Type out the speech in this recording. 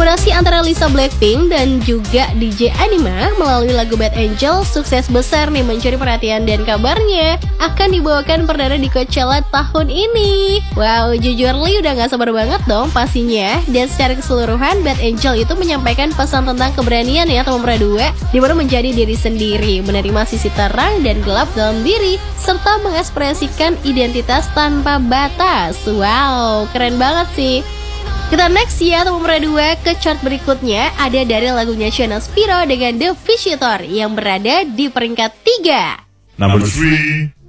Kolaborasi antara Lisa Blackpink dan juga DJ Anima melalui lagu Bad Angel sukses besar nih mencuri perhatian dan kabarnya akan dibawakan perdana di Coachella tahun ini. Wow, jujur Lee udah gak sabar banget dong pastinya. Dan secara keseluruhan Bad Angel itu menyampaikan pesan tentang keberanian ya teman dua, dimana menjadi diri sendiri, menerima sisi terang dan gelap dalam diri, serta mengekspresikan identitas tanpa batas. Wow, keren banget sih. Kita next ya teman dua ke chart berikutnya ada dari lagunya Shona Spiro dengan The Visitor yang berada di peringkat 3. Number 3.